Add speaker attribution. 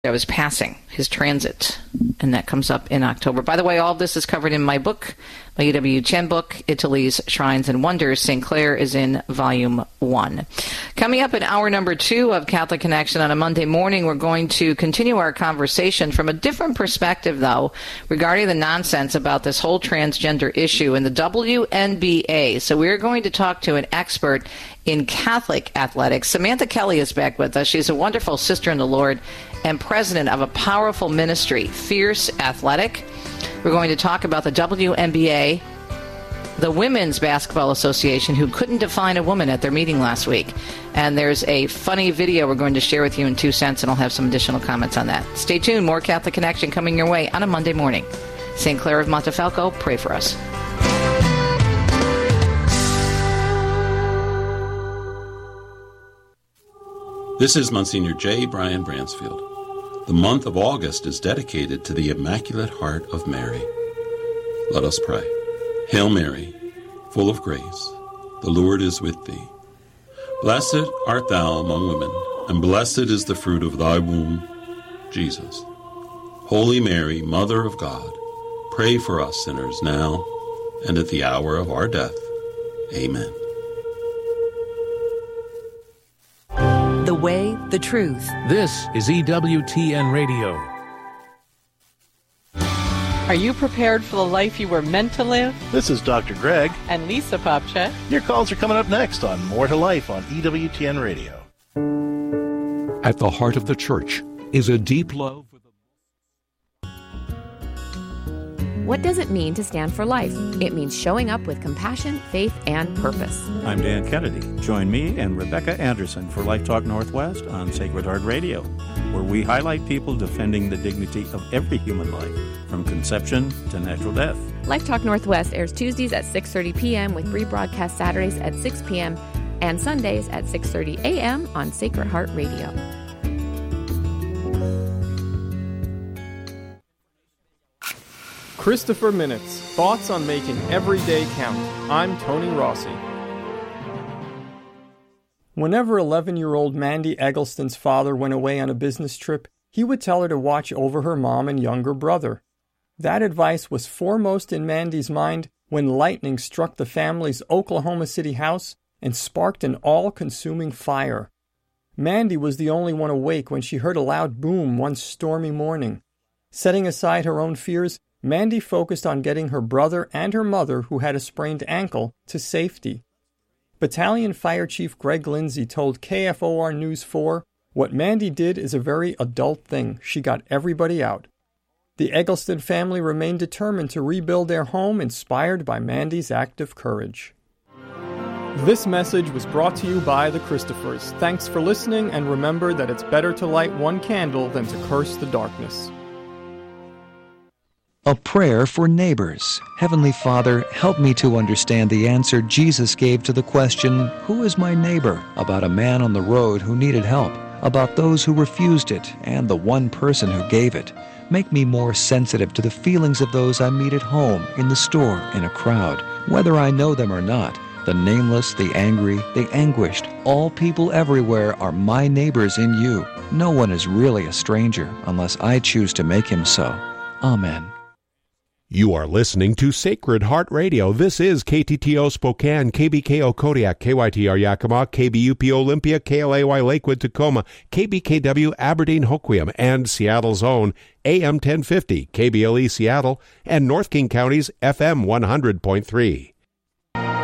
Speaker 1: I was passing his transit, and that comes up in October. By the way, all of this is covered in my book, my E.W. Chen book, Italy's Shrines and Wonders. St. Clair is in Volume 1. Coming up in hour number 2 of Catholic Connection on a Monday morning, we're going to continue our conversation from a different perspective, though, regarding the nonsense about this whole transgender issue in the WNBA. So we're going to talk to an expert in Catholic athletics. Samantha Kelly is back with us. She's a wonderful sister in the Lord and president of a powerful ministry, Fierce Athletic. We're going to talk about the WNBA, the Women's Basketball Association, who couldn't define a woman at their meeting last week. And there's a funny video we're going to share with you in 2 cents, and I'll have some additional comments on that. Stay tuned. More Catholic Connection coming your way on a Monday morning. St. Clair of Montefalco, pray for us.
Speaker 2: This is Monsignor J. Brian Bransfield. The month of August is dedicated to the Immaculate Heart of Mary. Let us pray. Hail Mary, full of grace, the Lord is with thee. Blessed art thou among women, and blessed is the fruit of thy womb, Jesus. Holy Mary, Mother of God, pray for us sinners now and at the hour of our death. Amen.
Speaker 3: The way, the truth.
Speaker 4: This is EWTN Radio.
Speaker 5: Are you prepared for the life you were meant to live?
Speaker 6: This is Dr. Greg.
Speaker 5: And Lisa Popchet.
Speaker 6: Your calls are coming up next on More to Life on EWTN Radio.
Speaker 4: At the heart of the church is a deep love.
Speaker 7: What does it mean to stand for life? It means showing up with compassion, faith, and purpose.
Speaker 8: I'm Dan Kennedy. Join me and Rebecca Anderson for Life Talk Northwest on Sacred Heart Radio, where we highlight people defending the dignity of every human life, from conception to natural death.
Speaker 7: Life Talk Northwest airs Tuesdays at 6:30 p.m. with rebroadcast Saturdays at 6 p.m. and Sundays at 6:30 a.m. on Sacred Heart Radio.
Speaker 9: Christopher Minutes, thoughts on making every day count. I'm Tony Rossi. Whenever 11-year-old Mandy Eggleston's father went away on a business trip, he would tell her to watch over her mom and younger brother. That advice was foremost in Mandy's mind when lightning struck the family's Oklahoma City house and sparked an all-consuming fire. Mandy was the only one awake when she heard a loud boom one stormy morning. Setting aside her own fears, Mandy focused on getting her brother and her mother, who had a sprained ankle, to safety. Battalion Fire Chief Greg Lindsay told KFOR News 4, "What Mandy did is a very adult thing. She got everybody out." The Eggleston family remained determined to rebuild their home, inspired by Mandy's act of courage. This message was brought to you by the Christophers. Thanks for listening, and remember that it's better to light one candle than to curse the darkness.
Speaker 10: A prayer for neighbors. Heavenly Father, help me to understand the answer Jesus gave to the question, "Who is my neighbor?" about a man on the road who needed help, about those who refused it, and the one person who gave it. Make me more sensitive to the feelings of those I meet at home, in the store, in a crowd, whether I know them or not. The nameless, the angry, the anguished, all people everywhere are my neighbors in you. No one is really a stranger unless I choose to make him so. Amen.
Speaker 11: You are listening to Sacred Heart Radio. This is KTTO Spokane, KBKO Kodiak, KYTR Yakima, KBUP Olympia, KLAY Lakewood Tacoma, KBKW Aberdeen Hoquiam, and Seattle's own AM 1050, KBLE Seattle, and North King County's FM 100.3.